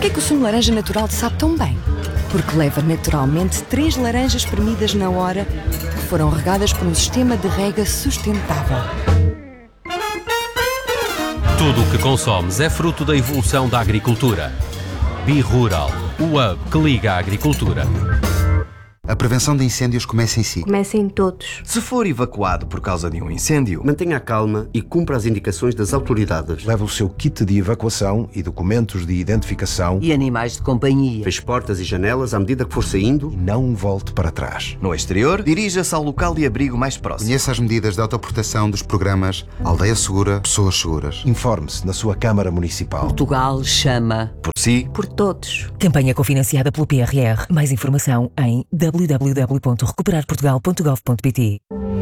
Porquê que o sumo de laranja natural te sabe tão bem? Porque leva naturalmente 3 laranjas espremidas na hora que foram regadas por um sistema de rega sustentável. Tudo o que consomes é fruto da evolução da agricultura. BeRural, o hub que liga a agricultura. A prevenção de incêndios começa em si. Começa em todos. Se for evacuado por causa de um incêndio, mantenha a calma e cumpra as indicações das autoridades. Leve o seu kit de evacuação e documentos de identificação. E animais de companhia. Feche portas e janelas à medida que for saindo. E não volte para trás. No exterior, dirija-se ao local de abrigo mais próximo. Conheça as medidas de autoproteção dos programas Aldeia Segura, Pessoas Seguras. Informe-se na sua Câmara Municipal. Portugal chama por si. Por todos. Campanha cofinanciada pelo PRR. Mais informação em www.recuperarportugal.gov.pt.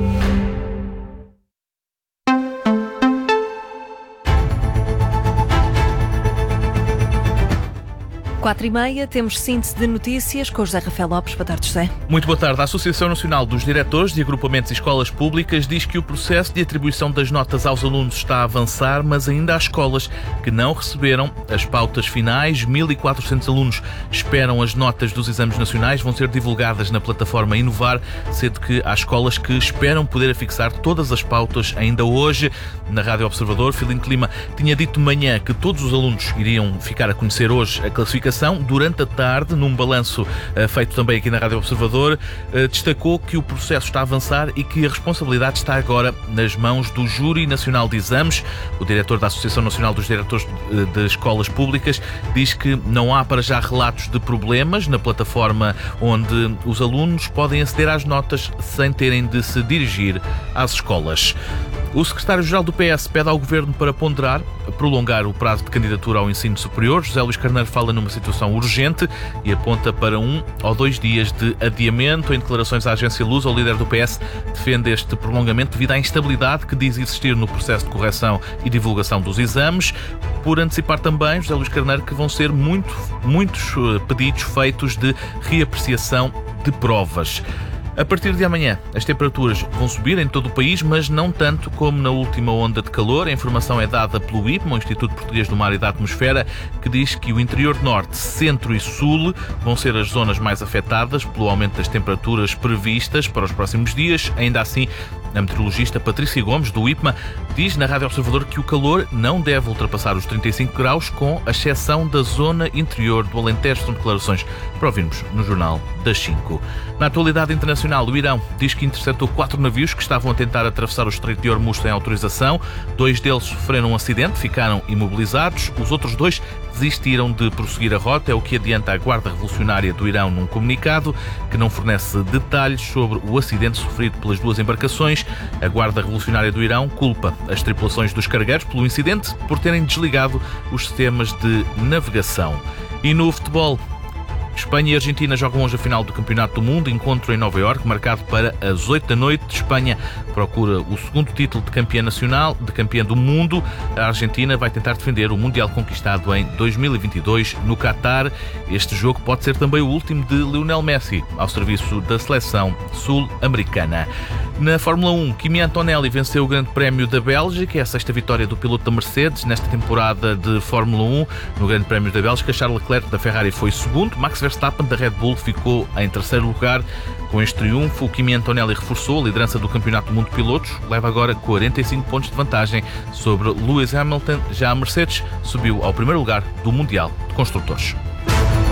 4h30, temos síntese de notícias com o José Rafael Lopes. Boa tarde, José. Muito boa tarde. A Associação Nacional dos Diretores de Agrupamentos e Escolas Públicas diz que o processo de atribuição das notas aos alunos está a avançar, mas ainda há escolas que não receberam as pautas finais. 1.400 alunos esperam as notas dos exames nacionais, vão ser divulgadas na plataforma Inovar, sendo que há escolas que esperam poder afixar todas as pautas ainda hoje. Na Rádio Observador, Filino Clima tinha dito de manhã que todos os alunos iriam ficar a conhecer hoje a classificação. Durante a tarde, num balanço feito também aqui na Rádio Observador, destacou que o processo está a avançar e que a responsabilidade está agora nas mãos do Júri Nacional de Exames. O diretor da Associação Nacional dos Diretores de Escolas Públicas diz que não há para já relatos de problemas na plataforma onde os alunos podem aceder às notas sem terem de se dirigir às escolas. O secretário-geral do PS pede ao Governo para ponderar, prolongar o prazo de candidatura ao ensino superior. José Luís Carneiro fala numa situação urgente e aponta para 1 ou 2 dias de adiamento. Em declarações à agência Lusa, o líder do PS defende este prolongamento devido à instabilidade que diz existir no processo de correção e divulgação dos exames. Por antecipar também, José Luís Carneiro, que vão ser muitos pedidos feitos de reapreciação de provas. A partir de amanhã, as temperaturas vão subir em todo o país, mas não tanto como na última onda de calor. A informação é dada pelo IPMA, o Instituto Português do Mar e da Atmosfera, que diz que o interior norte, centro e sul vão ser as zonas mais afetadas pelo aumento das temperaturas previstas para os próximos dias. Ainda assim, a meteorologista Patrícia Gomes, do IPMA, diz na Rádio Observador que o calor não deve ultrapassar os 35 graus, com a exceção da zona interior do Alentejo. São declarações para ouvirmos no Jornal das 5. Na atualidade internacional, o Irão diz que interceptou 4 navios que estavam a tentar atravessar o Estreito de Hormuz sem autorização. 2 deles sofreram um acidente, ficaram imobilizados. Os outros 2 desistiram de prosseguir a rota, é o que adianta a Guarda Revolucionária do Irão num comunicado que não fornece detalhes sobre o acidente sofrido pelas 2 embarcações. A Guarda Revolucionária do Irão culpa as tripulações dos cargueiros pelo incidente por terem desligado os sistemas de navegação. E no futebol, Espanha e Argentina jogam hoje a final do Campeonato do Mundo, encontro em Nova Iorque, marcado para as 8 da noite. Espanha procura o segundo título de campeã nacional, de campeã do mundo. A Argentina vai tentar defender o Mundial conquistado em 2022 no Qatar. Este jogo pode ser também o último de Lionel Messi ao serviço da seleção sul-americana. Na Fórmula 1, Kimi Antonelli venceu o Grande Prémio da Bélgica, é a 6ª vitória do piloto da Mercedes nesta temporada de Fórmula 1. No Grande Prémio da Bélgica, Charles Leclerc da Ferrari foi segundo, Max Verstappen da Red Bull ficou em terceiro lugar. Com este triunfo, o Kimi Antonelli reforçou a liderança do Campeonato do Mundo de Pilotos, leva agora 45 pontos de vantagem sobre Lewis Hamilton. Já a Mercedes subiu ao primeiro lugar do Mundial de Construtores.